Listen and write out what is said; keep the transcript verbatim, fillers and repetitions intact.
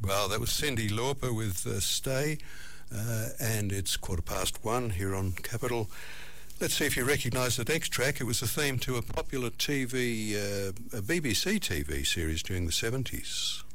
Well, that was Cyndi Lauper with uh, Stay, uh, and it's quarter past one here on Capital. Let's see if you recognise the next track. It was the theme to a popular T V, uh, a B B C T V series during the seventies.